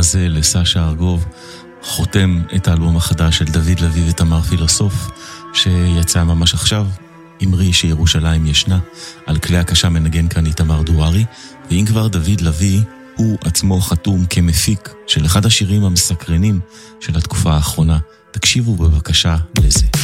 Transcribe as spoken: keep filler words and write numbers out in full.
הזה לסשה ארגוב, חותם את האלבום החדש של דוד לוי ותמר פילוסוף, שיצא ממש עכשיו, אמרי שירושלים ישנה, על כלי הקשה מנגן כאן איתמר דוארי, ואם כבר דוד לוי הוא עצמו חתום כמפיק של אחד השירים המסקרנים של התקופה האחרונה, תקשיבו בבקשה לזה.